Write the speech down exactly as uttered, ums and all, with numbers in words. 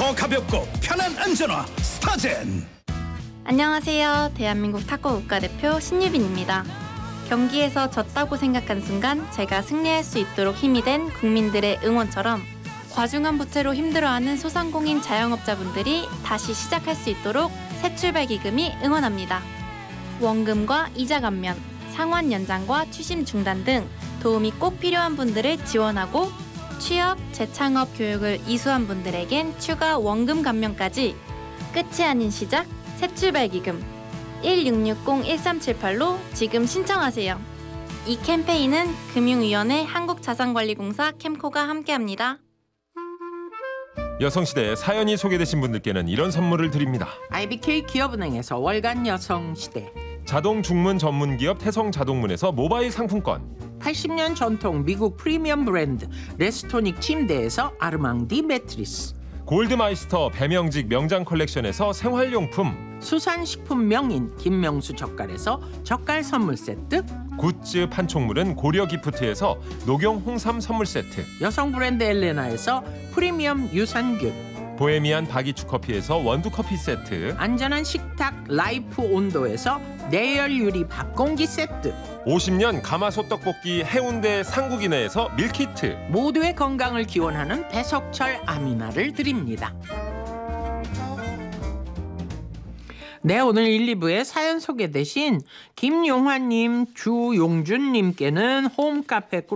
더 가볍고 편한 안전화 스타젠. 안녕하세요. 대한민국 탁구 국가대표 신유빈입니다. 경기에서 졌다고 생각한 순간 제가 승리할 수 있도록 힘이 된 국민들의 응원처럼 과중한 부채로 힘들어하는 소상공인 자영업자분들이 다시 시작할 수 있도록 새출발기금이 응원합니다. 원금과 이자 감면, 상환 연장과 추심 중단 등 도움이 꼭 필요한 분들을 지원하고 취업, 재창업 교육을 이수한 분들에겐 추가 원금 감면까지 끝이 아닌 시작 새출발기금 일육육공 일삼칠팔로 지금 신청하세요. 이 캠페인은 금융위원회 한국자산관리공사 캠코가 함께합니다. 여성시대에 사연이 소개되신 분들께는 이런 선물을 드립니다. 아이비케이 기업은행에서 월간 여성시대, 자동 중문 전문 기업 태성자동문에서 모바일 상품권, 팔십 년 전통 미국 프리미엄 브랜드 레스토닉 침대에서 아르망디 매트리스, 골드마이스터 배명직 명장 컬렉션에서 생활용품, 수산식품 명인 김명수 젓갈에서 젓갈 선물 세트, 굿즈 판촉물은 고려기프트에서 녹용 홍삼 선물 세트, 여성 브랜드 엘레나에서 프리미엄 유산균, 보헤미안 바기추 커피에서 원두 커피 세트, 안전한 식탁 라이프 온도에서 내열 유리 밥공기 세트, 오십 년 가마솥 떡볶이 해운대 상국이네에서 밀키트, 모두의 건강을 기원하는 배석철 아미나를 드립니다. 네, 오늘 일, 이 부에 사연 소개되신 김용화님, 주용준님께는 홈카페